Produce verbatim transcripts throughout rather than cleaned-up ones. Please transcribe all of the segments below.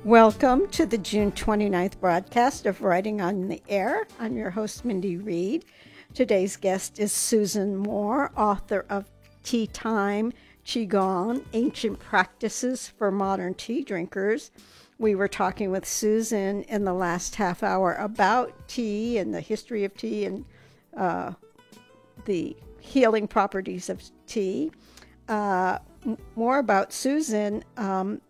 Welcome to the June twenty-ninth broadcast of Writing on the Air. I'm your host, Mindy Reed. Today's guest is Susan Moore, author of Tea Time, Qigong, Ancient Practices for Modern Tea Drinkers. We were talking with Susan in the last half hour about tea and the history of tea and uh, the healing properties of tea. Uh, m- more about Susan. Um,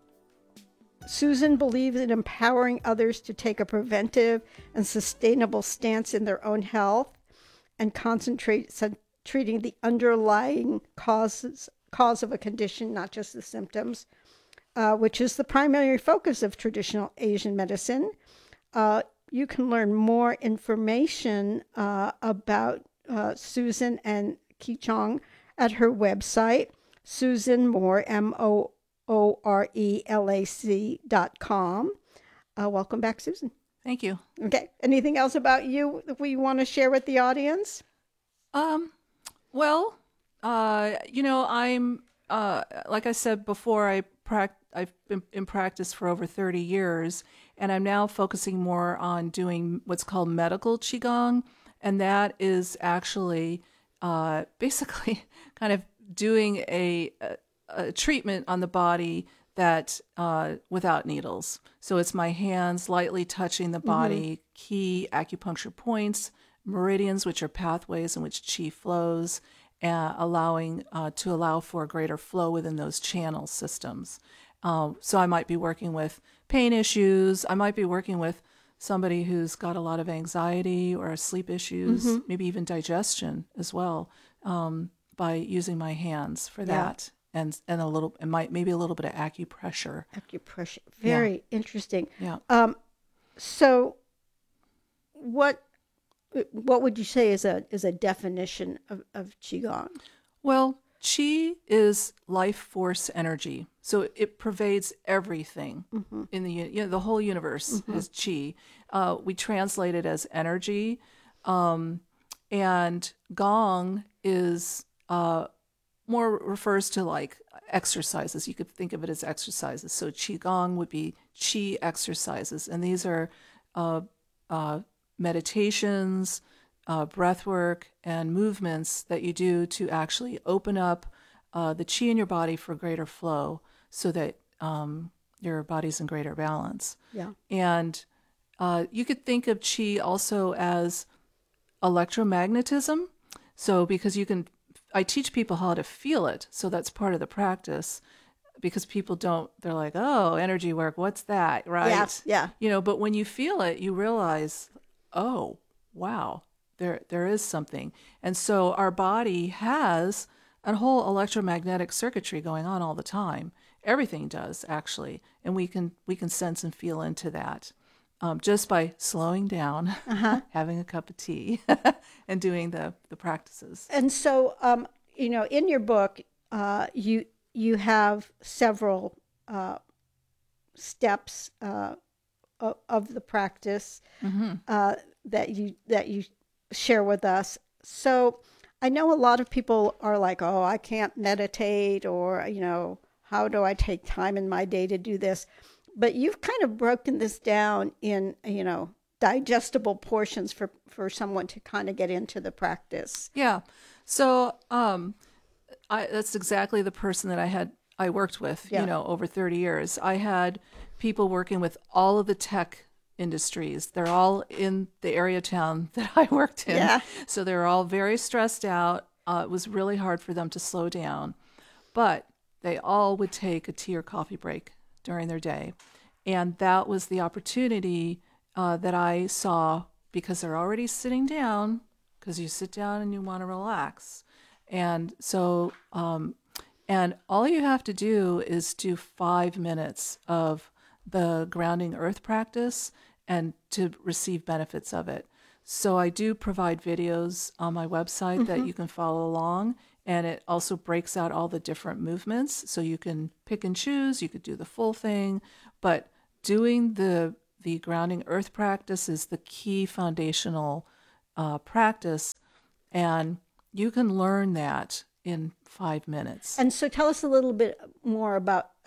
Susan believes in empowering others to take a preventive and sustainable stance in their own health and concentrates on treating the underlying causes cause of a condition, not just the symptoms, uh, which is the primary focus of traditional Asian medicine. Uh, you can learn more information uh, about uh, Susan and Qigong at her website, Susan Moore, M O O R E L A C dot com. Uh, welcome back, Susan. Thank you. Okay. Anything else about you that we want to share with the audience? Um, well, uh, you know, I'm, uh, like I said before, I prac- I've been in practice for over thirty years, and I'm now focusing more on doing what's called medical Qigong, and that is actually uh, basically kind of doing a, a, a treatment on the body that uh, without needles. So it's my hands lightly touching the body, mm-hmm. key acupuncture points, meridians, which are pathways in which qi flows, uh, allowing uh, to allow for greater flow within those channel systems. Um, so I might be working with pain issues. I might be working with somebody who's got a lot of anxiety or sleep issues, mm-hmm. maybe even digestion as well, um, by using my hands for that. Yeah. And and a little, and might maybe a little bit of acupressure. Acupressure, very yeah. interesting. Yeah. Um, so, what what would you say is a is a definition of, of qigong? Well, qi is life force energy, so it pervades everything mm-hmm. in the you know the whole universe mm-hmm. is qi. Uh, we translate it as energy, um, and gong is. Uh, more refers to like exercises. You could think of it as exercises. So Qigong would be Qi exercises. And these are uh, uh, meditations, uh, breath work, and movements that you do to actually open up uh, the Qi in your body for greater flow so that um, your body's in greater balance. Yeah. And uh, you could think of Qi also as electromagnetism. So because you can I teach people how to feel it, so that's part of the practice, because people don't, they're like, oh, energy work, what's that, right? Yeah, yeah. You know, but when you feel it, you realize, oh, wow, there there is something. And so our body has a whole electromagnetic circuitry going on all the time. Everything does, actually, and we can we can sense and feel into that. Um, just by slowing down, uh-huh. having a cup of tea, and doing the, the practices. And so, um, you know, in your book, uh, you you have several uh, steps uh, of, of the practice mm-hmm. uh, that you that you share with us. So, I know a lot of people are like, "Oh, I can't meditate," or you know, "How do I take time in my day to do this?" But you've kind of broken this down in, you know, digestible portions for, for someone to kind of get into the practice. Yeah. So um, I, that's exactly the person that I had, I worked with, yeah. you know, over thirty years. I had people working with all of the tech industries. They're all in the area town that I worked in. Yeah. So they're all very stressed out. Uh, it was really hard for them to slow down. But they all would take a tea or coffee break during their day. And that was the opportunity uh, that I saw, because they're already sitting down, because you sit down and you want to relax. And so, um, and all you have to do is do five minutes of the grounding earth practice and to receive benefits of it. So I do provide videos on my website mm-hmm. that you can follow along. And it also breaks out all the different movements, so you can pick and choose. You could do the full thing, but doing the the grounding earth practice is the key foundational uh, practice, and you can learn that in five minutes. And so, tell us a little bit more about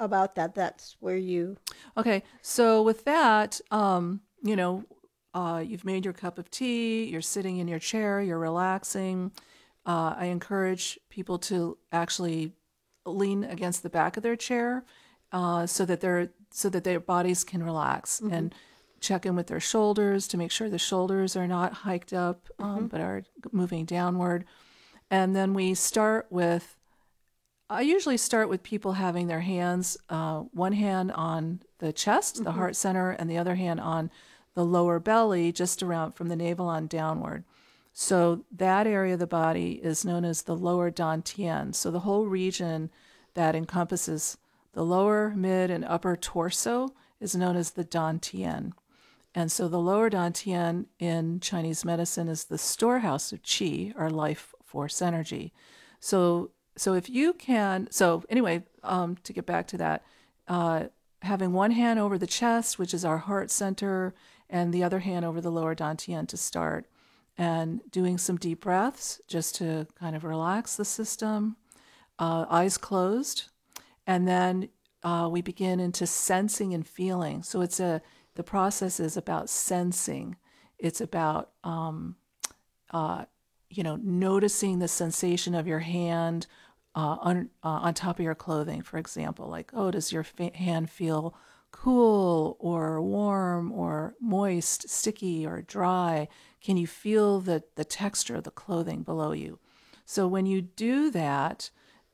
about that. That's where you. Okay, so with that, um, you know, uh, you've made your cup of tea, you're sitting in your chair, you're relaxing. Uh, I encourage people to actually lean against the back of their chair uh, so that their so that their bodies can relax mm-hmm. and check in with their shoulders to make sure the shoulders are not hiked up um, mm-hmm. but are moving downward. And then we start with. I usually start with people having their hands, uh, one hand on the chest, mm-hmm. the heart center, and the other hand on the lower belly, just around from the navel on downward. So that area of the body is known as the lower dantian. So the whole region that encompasses the lower, mid, and upper torso is known as the dantian. And so the lower dantian in Chinese medicine is the storehouse of qi, or life force energy. So So if you can, so anyway, um, to get back to that, uh, having one hand over the chest, which is our heart center, and the other hand over the lower dantian to start, and doing some deep breaths just to kind of relax the system, uh, eyes closed, and then uh, we begin into sensing and feeling. So it's a the process is about sensing. It's about um, uh, you know noticing the sensation of your hand. Uh, on uh, on top of your clothing, for example, like, oh, does your fa- hand feel cool or warm or moist, sticky or dry? Can you feel the, the texture of the clothing below you? So when you do that,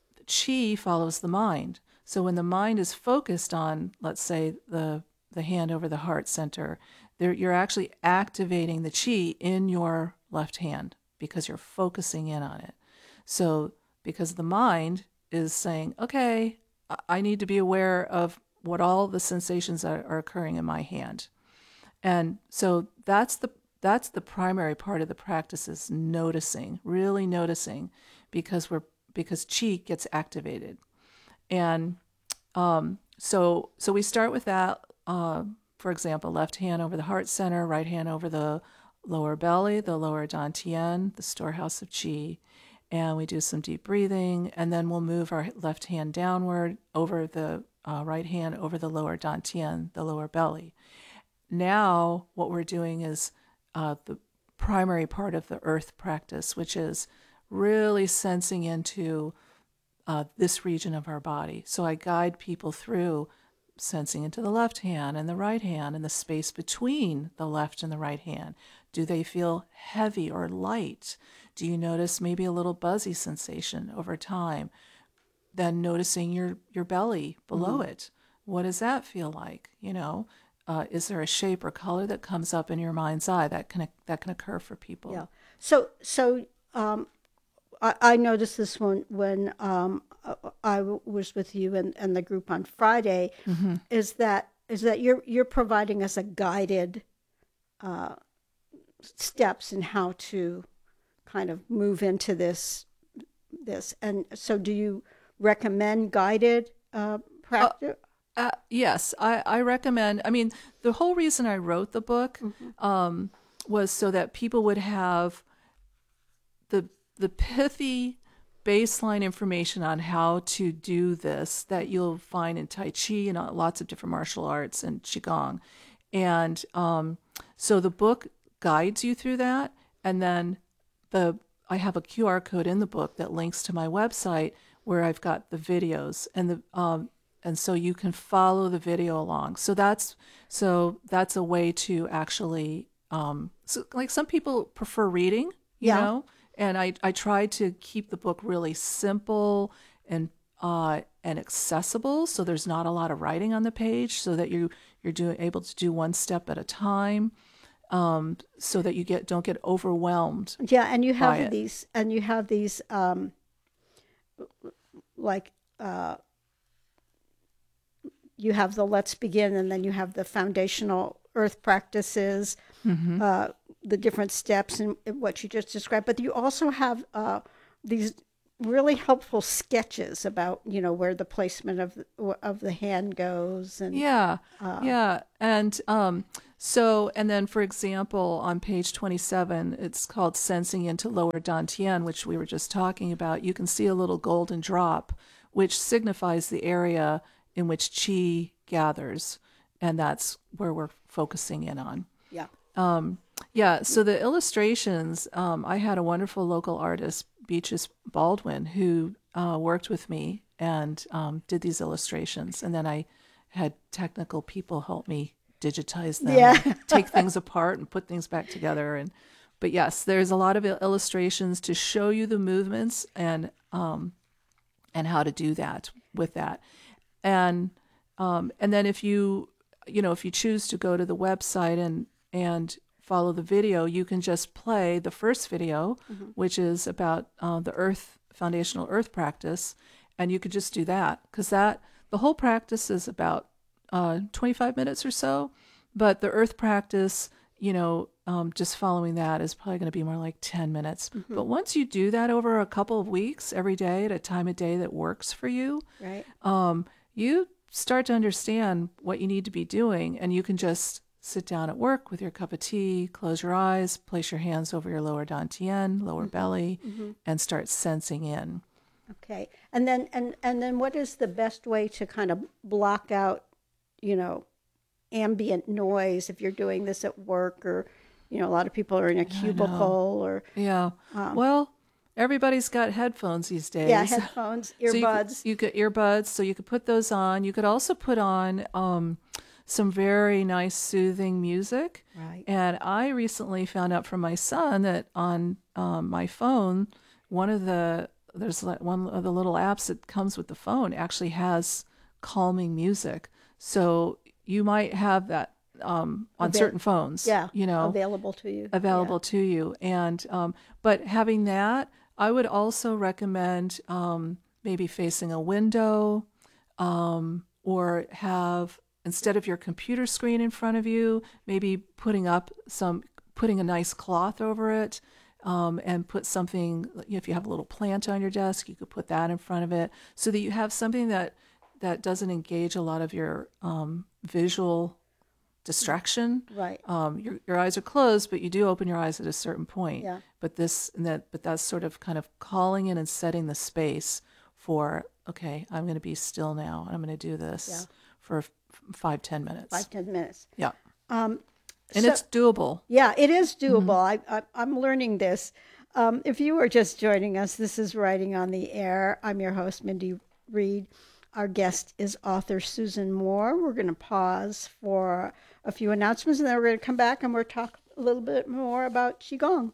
qi follows the mind. So when the mind is focused on, let's say, the, the hand over the heart center, there, you're actually activating the qi in your left hand because you're focusing in on it. So because the mind is saying, okay, I need to be aware of what all the sensations are, are occurring in my hand. And so that's the that's the primary part of the practice, is noticing, really noticing, because we're because qi gets activated. And um, so so we start with that, uh, for example, left hand over the heart center, right hand over the lower belly, the lower dantian, the storehouse of qi. And we do some deep breathing, and then we'll move our left hand downward over the uh, right hand over the lower dantian, the lower belly. Now what we're doing is uh, the primary part of the earth practice, which is really sensing into uh, this region of our body. So I guide people through sensing into the left hand and the right hand and the space between the left and the right hand. Do they feel heavy or light? Do you notice maybe a little buzzy sensation over time? Then noticing your, your belly below mm-hmm. it. What does that feel like? You know, uh, is there a shape or color that comes up in your mind's eye that can that can occur for people? Yeah. So so um, I, I noticed this one when um, I was with you and, and the group on Friday. Mm-hmm. Is that is that you're you're providing us a guided uh, steps in how to kind of move into this this and so do you recommend guided uh practice? uh, uh, yes I, I recommend. I mean, the whole reason I wrote the book mm-hmm. um was so that people would have the the pithy baseline information on how to do this that you'll find in Tai Chi and lots of different martial arts and Qigong. And um so the book guides you through that, and then The I have a Q R code in the book that links to my website where I've got the videos, and the um, and so you can follow the video along. So that's so that's a way to actually um, so like some people prefer reading, you yeah. know, and I I try to keep the book really simple and uh, and accessible, so there's not a lot of writing on the page, so that you you're doing able to do one step at a time. Um, so that you get don't get overwhelmed. Yeah, and you have these, and you have these, um, like uh, you have the Let's Begin, and then you have the foundational earth practices, mm-hmm. uh, the different steps, and what you just described. But you also have uh, these really helpful sketches about, you know, where the placement of the, of the hand goes, and yeah, uh, yeah, and um. So, and then, for example, on page twenty-seven, it's called Sensing into Lower Dantian, which we were just talking about. You can see a little golden drop, which signifies the area in which qi gathers, and that's where we're focusing in on. Yeah. Um, yeah. So the illustrations, um, I had a wonderful local artist, Beatrice Baldwin, who uh, worked with me and um, did these illustrations, and then I had technical people help me digitize them, Yeah. and take things apart and put things back together. And but yes, there's a lot of illustrations to show you the movements and um, and how to do that with that. And um, and then if you you know if you choose to go to the website and and follow the video, you can just play the first video, mm-hmm. which is about uh, the earth foundational earth practice, and you could just do that, because that the whole practice is about uh, twenty-five minutes or so, but the earth practice, you know, um, just following that is probably going to be more like ten minutes. Mm-hmm. But once you do that over a couple of weeks, every day at a time of day that works for you, right? Um, you start to understand what you need to be doing, and you can just sit down at work with your cup of tea, close your eyes, place your hands over your lower dantian, lower mm-hmm. belly, mm-hmm. and start sensing in. Okay. And then and, and then what is the best way to kind of block out, you know, ambient noise if you're doing this at work, or, you know, a lot of people are in a cubicle or... Yeah. Um, well, everybody's got headphones these days. Yeah, headphones, earbuds. So you, could, you could earbuds, so you could put those on. You could also put on... Um, some very nice soothing music. Right. And I recently found out from my son that on um, my phone, one of the, there's like one of the little apps that comes with the phone actually has calming music. So you might have that um, on Avail- certain phones. Yeah, you know, available to you. Available yeah. to you. And, um, but having that, I would also recommend um, maybe facing a window um, or have, instead of your computer screen in front of you, maybe putting up some, putting a nice cloth over it, um, and put something, if you have a little plant on your desk, you could put that in front of it, so that you have something that, that doesn't engage a lot of your um, visual distraction. Right. Um, your your eyes are closed, but you do open your eyes at a certain point. Yeah. But this and that, but that's sort of kind of calling in and setting the space for, okay, I'm going to be still now, and I'm going to do this yeah. for five, ten minutes. Five, ten minutes. Yeah. Um, and so, it's doable. Yeah, it is doable. Mm-hmm. I, I, I'm learning this. Um, if you are just joining us, this is Writing on the Air. I'm your host, Mindy Reed. Our guest is author Susan Moore. We're going to pause for a few announcements, and then we're going to come back and we'll talk a little bit more about Qigong.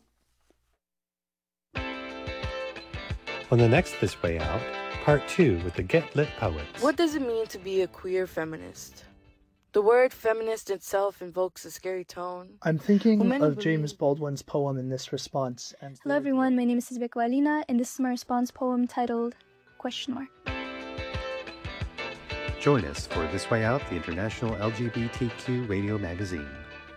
On the next This Way Out, Part two with the Get Lit Poets. What does it mean to be a queer feminist? The word feminist itself invokes a scary tone. I'm thinking Well, many of James believe- Baldwin's poem in this response. And Hello everyone, my name is Isabeko Alina, and this is my response poem titled Question Mark. Join us for This Way Out, the international L G B T Q radio magazine.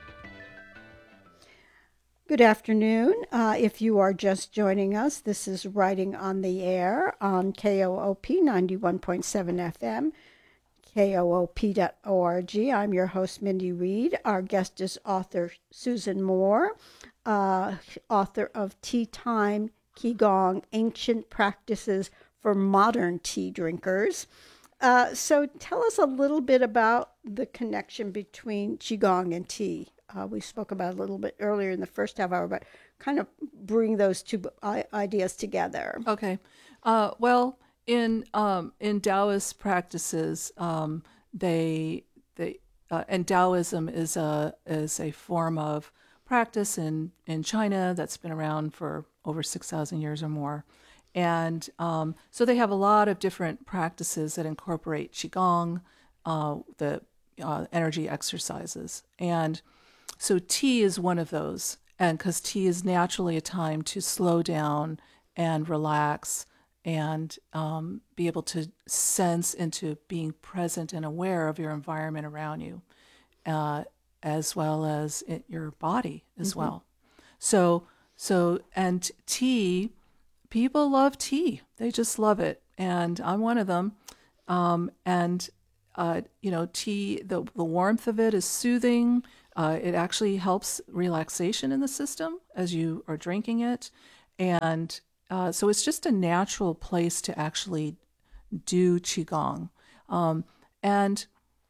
Good afternoon. Uh, if you are just joining us, this is Writing on the Air on K O O P ninety-one point seven F M, K O O P dot org. I'm your host, Mindy Reed. Our guest is author Susan Moore, uh, author of Tea Time, Qigong, Ancient Practices for Modern Tea Drinkers. Uh, so tell us a little bit about the connection between Qigong and tea. Uh, we spoke about it a little bit earlier in the first half hour, but kind of bring those two ideas together. Okay. Uh, well, in um, in Taoist practices, um, they they uh, and Taoism is a is a form of practice in, in China that's been around for over six thousand years or more. And um, so they have a lot of different practices that incorporate Qigong, uh, the uh, energy exercises. And so tea is one of those. And because tea is naturally a time to slow down and relax and um, be able to sense into being present and aware of your environment around you, uh, as well as in your body as mm-hmm. well. So, so, and tea, people love tea. They just love it. And I'm one of them. Um, and, uh, you know, tea, the, the warmth of it is soothing. Uh, it actually helps relaxation in the system as you are drinking it. And uh, so it's just a natural place to actually do Qigong. Um, And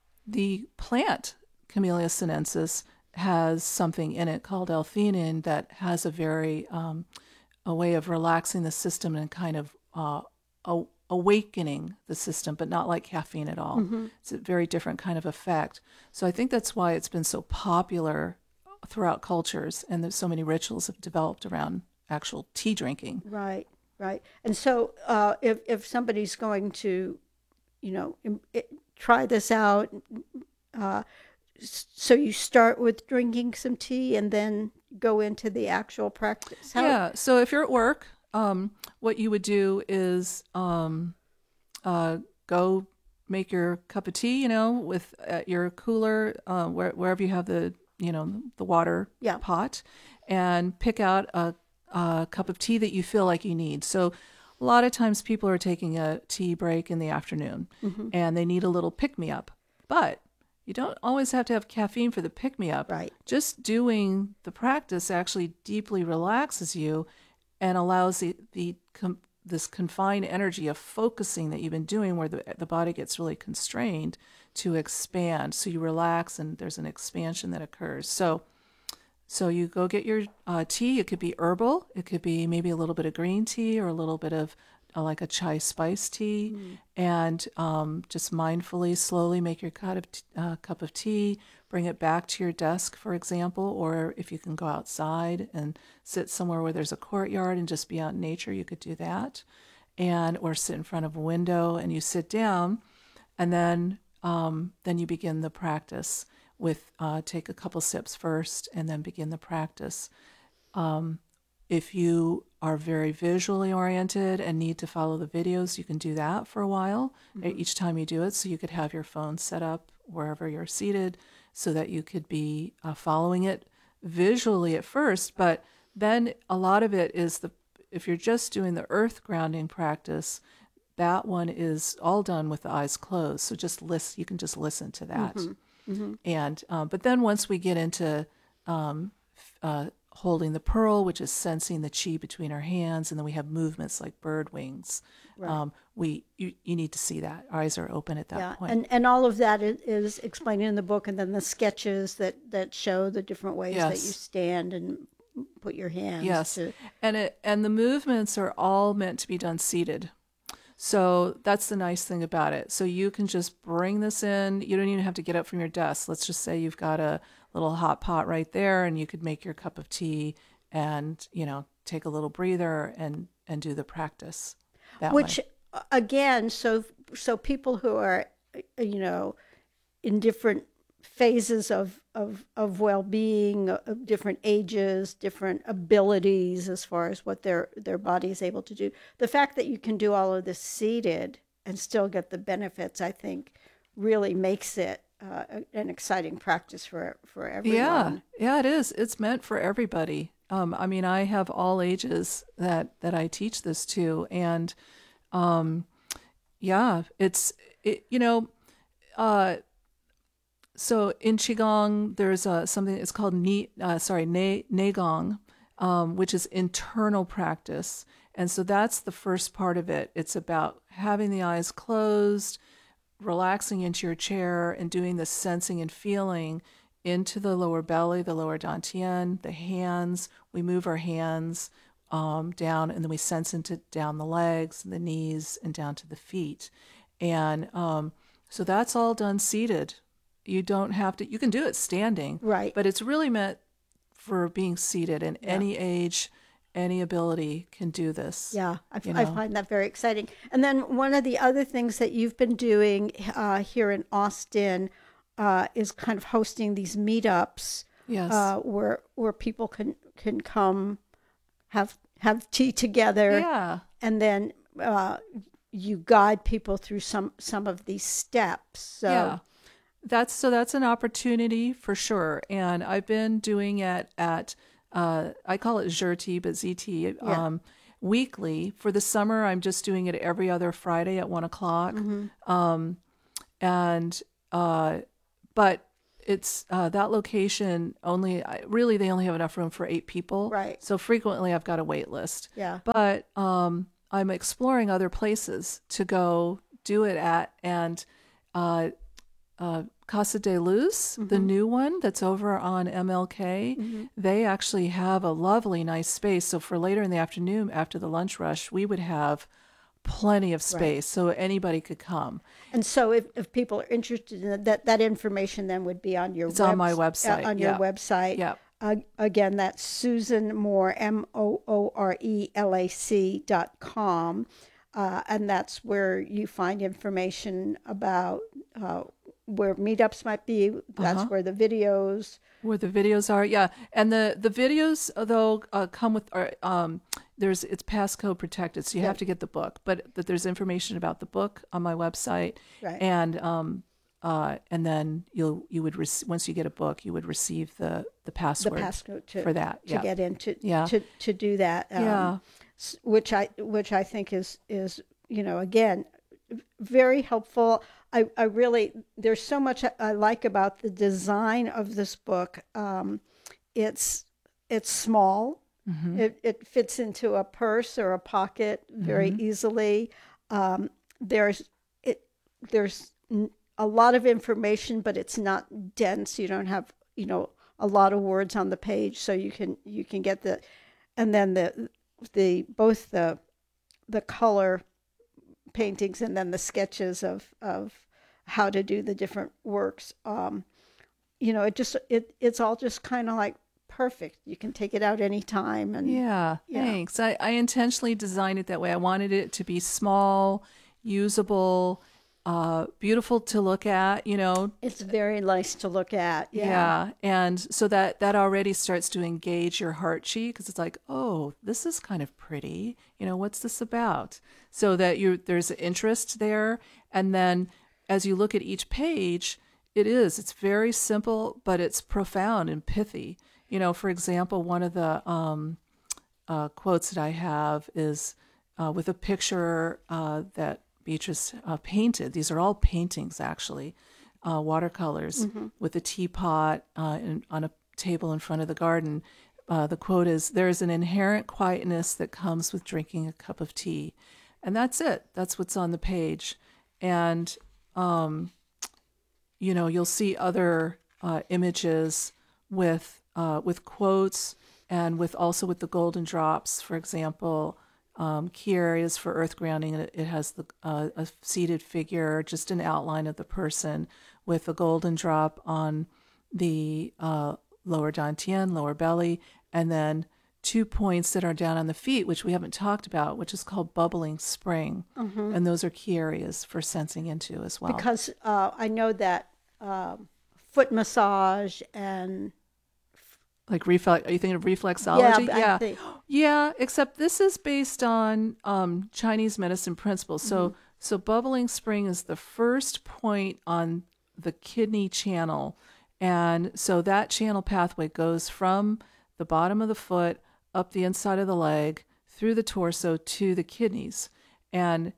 the plant Camellia sinensis has something in it called L-theanine that has a very um, a way of relaxing the system and kind of uh, a, awakening the system, but not like caffeine at all. Mm-hmm. It's a very different kind of effect. So I think that's why it's been so popular throughout cultures, and there's so many rituals have developed around actual tea drinking. Right, right. And so uh, if if somebody's going to, you know, im- it, try this out, uh, so you start with drinking some tea and then go into the actual practice. How- yeah. So if you're at work, um, what you would do is um, uh, go make your cup of tea, you know, with at your cooler, uh, where, wherever you have the, you know, the water yeah. pot, and pick out a, a cup of tea that you feel like you need. So a lot of times people are taking a tea break in the afternoon, mm-hmm. and they need a little pick-me-up. But you don't always have to have caffeine for the pick-me-up. Right. Just doing the practice actually deeply relaxes you and allows the, the com- this confined energy of focusing that you've been doing, where the, the body gets really constrained, to expand. So you relax and there's an expansion that occurs. So so you go get your uh, tea. It could be herbal. It could be maybe a little bit of green tea or a little bit of uh, like a chai spice tea. Mm. And um, just mindfully, slowly make your cup of, t- uh, cup of tea. Bring it back to your desk, for example, or if you can go outside and sit somewhere where there's a courtyard and just be out in nature, you could do that. And or sit in front of a window and you sit down, and then um, then you begin the practice with uh, take a couple sips first and then begin the practice. Um, if you are very visually oriented and need to follow the videos, you can do that for a while, mm-hmm. each time you do it. So you could have your phone set up wherever you're seated so that you could be uh, following it visually at first. But then a lot of it is, the if you're just doing the earth grounding practice, that one is all done with the eyes closed. So just listen, you can just listen to that. Mm-hmm. Mm-hmm. And um, but then once we get into um, uh, holding the pearl, which is sensing the chi between our hands, and then we have movements like bird wings. Right. Um, we you, you need to see that. Our eyes are open at that yeah. point. And and all of that is, is explained in the book, and then the sketches that, that show the different ways yes. that you stand and put your hands. Yes, to... and it and the movements are all meant to be done seated. So that's the nice thing about it. So you can just bring this in. You don't even have to get up from your desk. Let's just say you've got a little hot pot right there, and you could make your cup of tea and, you know, take a little breather and, and do the practice that Which, way. Again, so so people who are, you know, in different phases of, of, of well-being, of different ages, different abilities as far as what their, their body is able to do. The fact that you can do all of this seated and still get the benefits, I think, really makes it uh, an exciting practice for, for everyone. Yeah, yeah, it is. It's meant for everybody. Um, I mean, I have all ages that, that I teach this to, and um, yeah, it's, it, you know, uh, so in Qigong, there's uh, something it's called Ni, uh, sorry, ne, Neigong, um, which is internal practice. And so that's the first part of it. It's about having the eyes closed, relaxing into your chair, and doing the sensing and feeling into the lower belly, the lower dantian, the hands. We move our hands um, down, and then we sense into down the legs, the knees, and down to the feet. And um, so that's all done seated. You don't have to, you can do it standing. Right. But it's really meant for being seated, and yeah. any age, any ability can do this. Yeah, I, you I know? find that very exciting. And then one of the other things that you've been doing uh, here in Austin uh, is kind of hosting these meetups. Yes. Uh, where where people can, can come have have tea together. Yeah. And then uh, you guide people through some, some of these steps. So. Yeah. That's so that's an opportunity for sure. And I've been doing it at, uh, I call it Z T, but Z T, yeah. um, weekly. For the summer, I'm just doing it every other Friday at one o'clock. Mm-hmm. Um, and, uh, but it's, uh, that location only, really, they only have enough room for eight people. Right. So frequently I've got a wait list. Yeah. But, um, I'm exploring other places to go do it at. And, uh, uh, Casa de Luz, Mm-hmm. the new one that's over on M L K, Mm-hmm. they actually have a lovely, nice space. So for later in the afternoon, after the lunch rush, we would have plenty of space, so anybody could come. And so if, if people are interested in that, that information then would be on your It's on my webs- website, uh, on your yeah. website. Yeah. Uh, again, that's Susan Moore, M O O R E L A C dot com. Uh, and that's where you find information about uh, where meetups might be. That's Uh-huh. where the videos. Where the videos are, yeah, and the the videos though uh, come with are, um there's it's passcode protected, so you have to get the book, but that there's information about the book on my website, Right. and um uh and then you'll you would rec- once you get a book, you would receive the the The password passcode to, for that, to yeah. get into Yeah. to, to do that. Um, Yeah. s- which I which I think is is you know again very helpful. I, I really there's so much I, I like about the design of this book. Um, it's it's small. Mm-hmm. It it fits into a purse or a pocket very Mm-hmm. easily. Um, there's it there's n- a lot of information, but it's not dense. You don't have you know a lot of words on the page, so you can you can get the and then the the both the the color paintings and then the sketches of of how to do the different works. Um, you know, it just it it's all just kind of like perfect. You can take it out anytime and Yeah, Yeah. thanks. I, I intentionally designed it that way. I wanted it to be small, usable, uh, beautiful to look at, you know. it's very nice to look at. Yeah. Yeah. And so that, that already starts to engage your heart chi because it's like, oh, this is kind of pretty. You know, what's this about? So that you there's interest there. And then as you look at each page, it is, it's very simple, but it's profound and pithy. You know, for example, one of the um, uh, quotes that I have is uh, with a picture uh, that Beatrice uh, painted. These are all paintings, actually, uh, watercolors with a teapot uh, in, on a table in front of the garden. Uh, the quote is, "There is an inherent quietness that comes with drinking a cup of tea." And that's it. That's what's on the page. And, um, you know, you'll see other uh, images with uh, with quotes and with also with the golden drops. For example, um, key areas for earth grounding. It, it has the uh, a seated figure, just an outline of the person with a golden drop on the uh, lower dantian, lower belly, and then two points that are down on the feet, which we haven't talked about, which is called bubbling spring. And those are key areas for sensing into as well. Because uh, I know that um, foot massage and Like reflex, are you thinking of reflexology? Yeah, I yeah, think- Yeah, except this is based on um, Chinese medicine principles. So, so bubbling spring is the first point on the kidney channel, and so that channel pathway goes from the bottom of the foot up the inside of the leg through the torso to the kidneys, and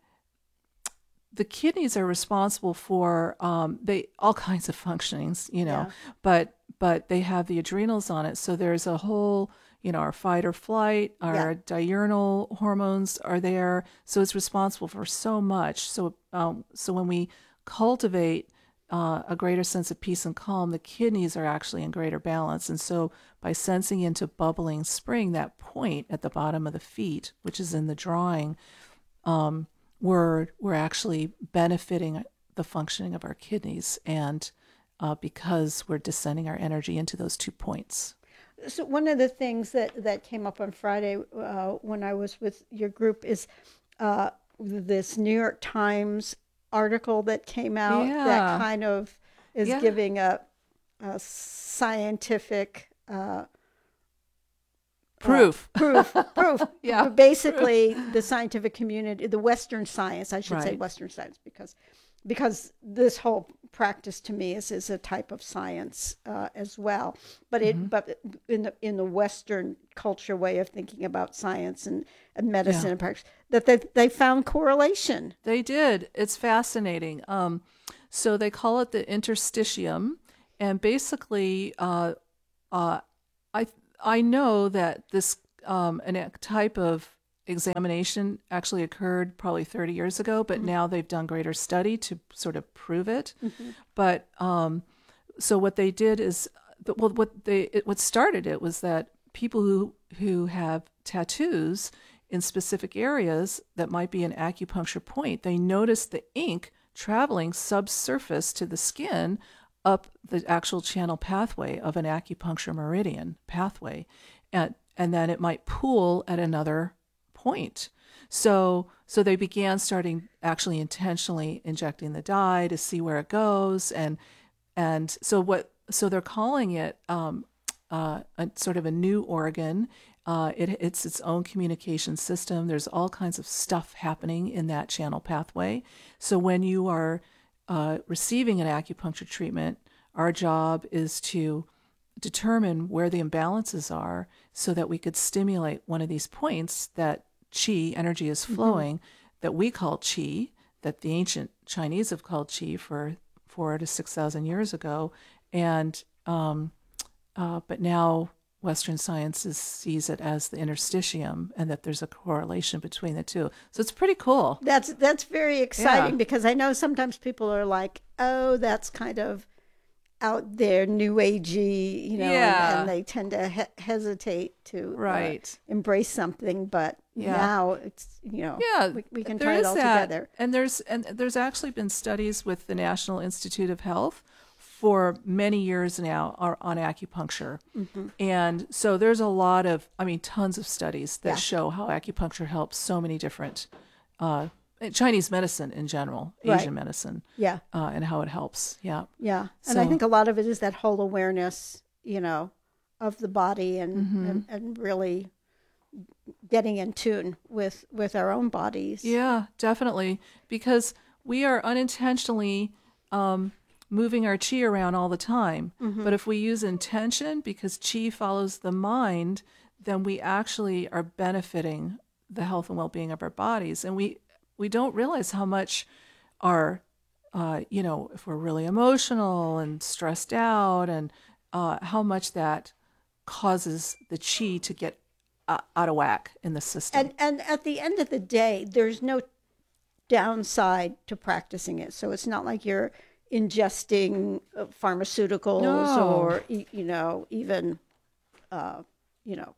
the kidneys are responsible for um, they all kinds of functionings, you know, Yeah. but but they have the adrenals on it. So there's a whole, you know, our fight or flight, our Yeah. diurnal hormones are there. So it's responsible for so much. So um, so when we cultivate uh, a greater sense of peace and calm, the kidneys are actually in greater balance. And so by sensing into bubbling spring, that point at the bottom of the feet, which is in the drawing, um, we're we're actually benefiting the functioning of our kidneys, and uh, because we're descending our energy into those two points. so one of the things that, that came up on Friday uh, when I was with your group is uh, this New York Times article that came out Yeah. that kind of is Yeah. giving a, a scientific uh, Proof. proof proof Yeah, But basically the scientific community, the Western science, I should say Right. Western science, because because this whole practice to me is, is a type of science uh, as well, but it Mm-hmm. but in the in the Western culture way of thinking about science and, and medicine Yeah. and practice, that they, they found correlation. They did. It's fascinating. Um, so they call it the interstitium, and basically, uh, uh, I I know that this um, an, a type of examination actually occurred probably thirty years ago, but mm-hmm. now they've done greater study to sort of prove it. Mm-hmm. But um, so what they did is, well, what they it, what started it was that people who who have tattoos in specific areas that might be an acupuncture point, they noticed the ink traveling subsurface to the skin up the actual channel pathway of an acupuncture meridian pathway, and and then it might pool at another point. So so they began starting actually intentionally injecting the dye to see where it goes, and and so what so they're calling it um, uh, a sort of a new organ. Uh, it, it's its own communication system. There's all kinds of stuff happening in that channel pathway. So when you are uh, receiving an acupuncture treatment, our job is to determine where the imbalances are so that we could stimulate one of these points that qi, energy is flowing, mm-hmm. that we call qi, that the ancient Chinese have called qi for four to six thousand years ago. And, um, uh, but now Western science is, sees it as the interstitium, and that there's a correlation between the two. So it's pretty cool. That's that's very exciting, Yeah. because I know sometimes people are like, "Oh, that's kind of out there, new agey," you know, Yeah. and, and they tend to he- hesitate to Right. uh, embrace something. But Yeah. now it's you know, Yeah, we, we can there tie it is all that. together. And there's and there's actually been studies with the National Institute of Health for many years now are on acupuncture. Mm-hmm. And so there's a lot of, I mean, tons of studies that Yeah. show how acupuncture helps so many different, uh, Chinese medicine in general, Right. Asian medicine, Yeah, uh, and how it helps. Yeah. yeah, and I So- think a lot of it is that whole awareness, you know, of the body and Mm-hmm. and, and really getting in tune with with our own bodies. Yeah, definitely. Because we are unintentionally um, moving our chi around all the time. Mm-hmm. But if we use intention, because chi follows the mind, then we actually are benefiting the health and well-being of our bodies. And we, we don't realize how much our, uh, you know, if we're really emotional and stressed out, and uh, how much that causes the chi to get uh, out of whack in the system. And and at the end of the day, there's no downside to practicing it. So it's not like you're ingesting uh, pharmaceuticals No. or y- you know even uh, you know.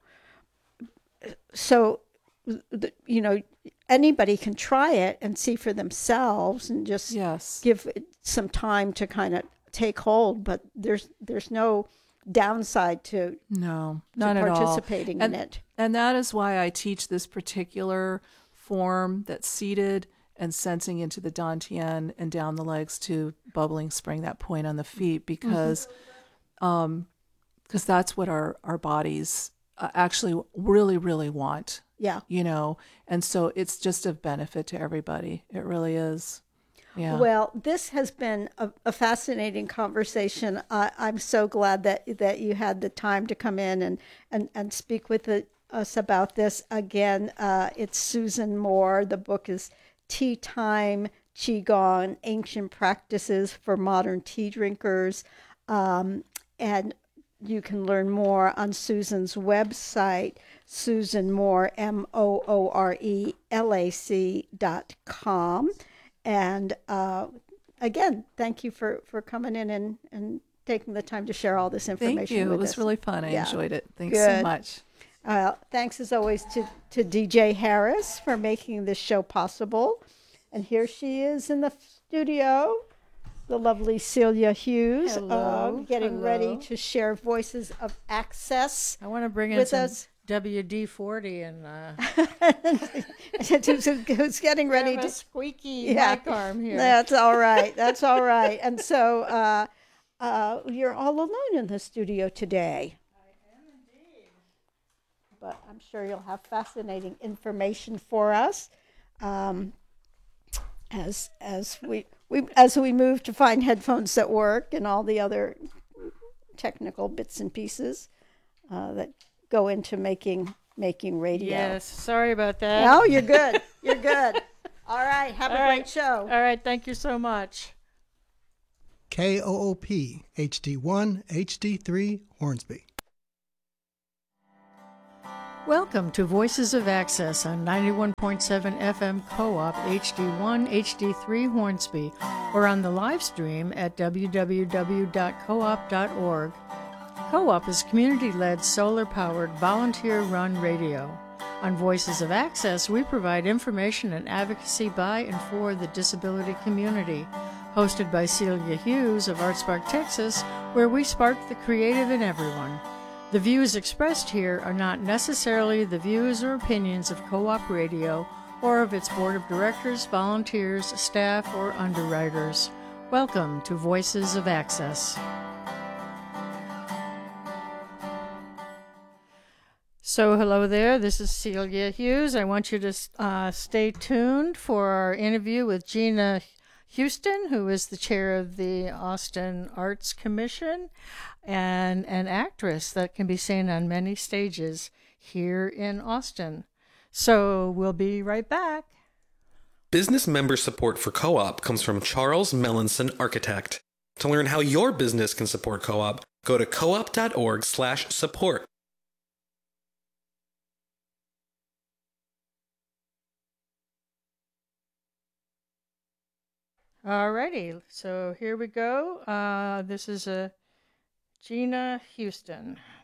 So the, you know anybody can try it and see for themselves and just Yes. give it some time to kind of take hold. But there's there's no downside to, No, to not at all. participating And, in it. and that is why I teach this particular form that's seated and sensing into the dantian and down the legs to bubbling spring, that point on the feet, because um, because that's what our, our bodies uh, actually really, really want, Yeah. you know, and so it's just of benefit to everybody. It really is. Yeah. Well, this has been a, a fascinating conversation. I, I'm so glad that that you had the time to come in and and, and speak with the, us about this. Again, uh, it's Susan Moore. The book is Tea Time, Qigong, Ancient Practices for Modern Tea Drinkers. Um, and you can learn more on Susan's website, Susan Moore, M O O R E L A C dot com. And uh, again, thank you for, for coming in and, and taking the time to share all this information Thank you. with It was us. really fun. I Yeah. enjoyed it. Thanks so Good. much. Uh, thanks as always to, to D J Harris for making this show possible. And here she is in the studio, the lovely Celia Hughes, Hello, uh, getting ready hello. to share Voices of Access I want to bring in with some us. W D forty and uh, who's, who's getting ready have to a squeaky Yeah. mic arm here. That's all right. That's all right. And so uh, uh, you're all alone in the studio today. I am indeed. But I'm sure you'll have fascinating information for us um, as as we we as we move to find headphones that work and all the other technical bits and pieces uh, that go into making making radio. Yes, sorry about that. No, you're good. You're good. All right. Have a All great right. show. All right, thank you so much. K O O P, H D one, H D three, Hornsby. Welcome to Voices of Access on ninety-one point seven F M Co-op H D one, H D three Hornsby, or on the live stream at w w w dot co-op dot org. Co-op is community-led, solar-powered, volunteer-run radio. On Voices of Access, we provide information and advocacy by and for the disability community. Hosted by Celia Hughes of ArtSpark, Texas, where we spark the creative in everyone. The views expressed here are not necessarily the views or opinions of Co-op Radio or of its board of directors, volunteers, staff, or underwriters. Welcome to Voices of Access. So hello there, this is Celia Hughes. I want you to uh, stay tuned for our interview with Gina Houston, who is the chair of the Austin Arts Commission and an actress that can be seen on many stages here in Austin. So we'll be right back. Business member support for Co-op comes from Charles Melanson Architect. To learn how your business can support Co-op, go to co-op dot org slash support. Alrighty, so here we go. Uh, this is a Gina Houston.